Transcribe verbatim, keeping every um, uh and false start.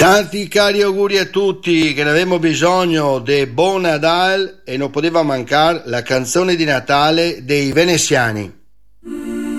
Tanti cari auguri a tutti, che ne avevamo bisogno de Bon Nadal e non poteva mancare la canzone di Natale dei veneziani.